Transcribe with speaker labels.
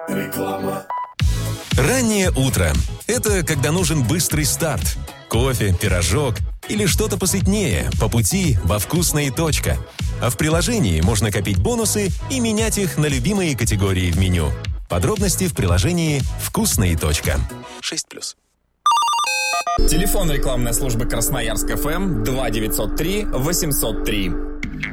Speaker 1: Реклама.
Speaker 2: Раннее утро – это когда нужен быстрый старт. Кофе, пирожок или что-то посытнее по пути во «Вкусная точка». А в приложении можно копить бонусы и менять их на любимые категории в меню. Подробности в приложении «Вкусная точка». 6+.
Speaker 3: Телефон рекламной службы Красноярск ФМ 2903 803.